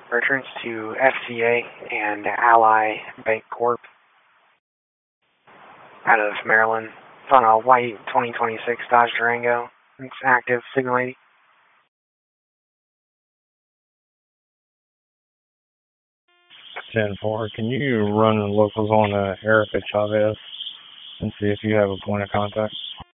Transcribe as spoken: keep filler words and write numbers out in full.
Returns to F C A and Ally Bank Corp out of Maryland. It's on a white twenty twenty-six Dodge Durango. It's active, signal eighty. ten four, can you run the locals on uh, Erica Chavez and see if you have a point of contact?